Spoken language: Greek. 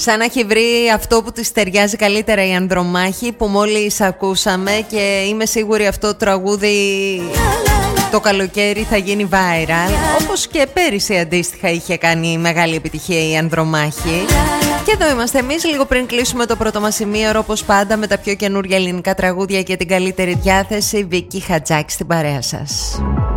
Σαν να έχει βρει αυτό που της ταιριάζει καλύτερα η Ανδρομάχη, που μόλις ακούσαμε, και είμαι σίγουρη αυτό το τραγούδι το καλοκαίρι θα γίνει viral, όπως και πέρυσι αντίστοιχα είχε κάνει μεγάλη επιτυχία η Ανδρομάχη. Και εδώ είμαστε εμείς, λίγο πριν κλείσουμε το πρώτο μας σημείο, όπως πάντα, με τα πιο καινούργια ελληνικά τραγούδια και την καλύτερη διάθεση. Βίκη Χατζάκη στην παρέα σας.